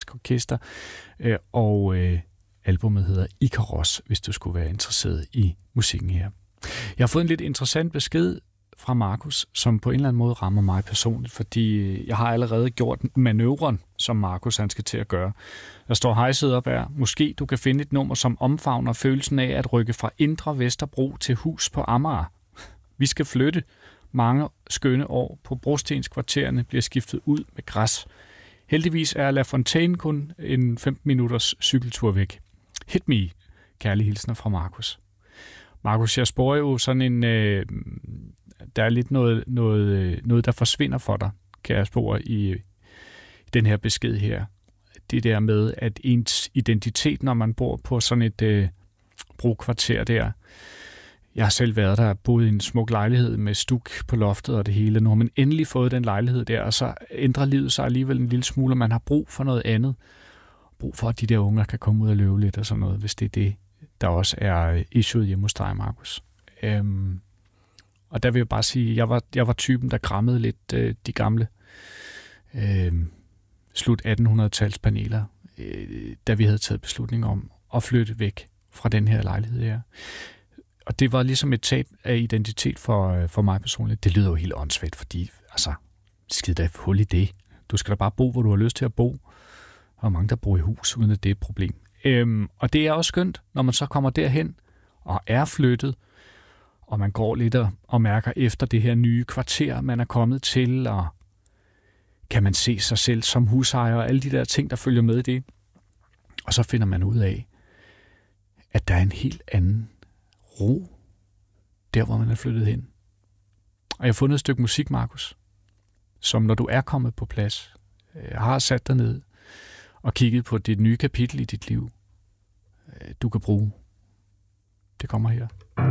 Symfonisk Orkester, og albumet hedder Ikaros, hvis du skulle være interesseret i musikken her. Jeg har fået en lidt interessant besked fra Markus, som på en eller anden måde rammer mig personligt, fordi jeg har allerede gjort manøvren, som Markus han skal til at gøre. Der står hejset op her. Måske du kan finde et nummer, som omfavner følelsen af at rykke fra Indre Vesterbro til hus på Amager. Vi skal flytte. Mange skønne år på brostenskvartererne bliver skiftet ud med græs. Heldigvis er La Fontaine kun en 15 minutters cykeltur væk. Hit me. Kærlig hilsner fra Markus. Markus, jeg spår jo sådan en... der er lidt noget, der forsvinder for dig, kan jeg spore i den her besked her. Det der med, at ens identitet, når man bor på sådan et brokvarter der. Jeg har selv været der, boet i en smuk lejlighed med stuk på loftet og det hele. Nu har man endelig fået den lejlighed der, og så ændrer livet sig alligevel en lille smule, og man har brug for noget andet. Brug for, at de der unger kan komme ud og løbe lidt og sådan noget, hvis det er det, der også er issuet hjemme hos dig, Markus. Og der vil jeg bare sige, at jeg var typen, der krammede lidt de gamle slut 1800-tals paneler, da vi havde taget beslutning om at flytte væk fra den her lejlighed her. Og det var ligesom et tab af identitet for mig personligt. Det lyder jo helt åndssvagt, fordi skid da hul i det. Du skal da bare bo, hvor du har lyst til at bo. Der er mange, der bor i hus, uden at det er et problem. Og det er også skønt, når man så kommer derhen og er flyttet, og man går lidt og mærker efter det her nye kvarter, man er kommet til, og kan man se sig selv som husejer, og alle de der ting, der følger med i det. Og så finder man ud af, at der er en helt anden ro, der hvor man er flyttet hen. Og jeg har fundet et stykke musik, Markus, som når du er kommet på plads, har sat dig ned og kigget på dit nye kapitel i dit liv, du kan bruge. Det kommer her.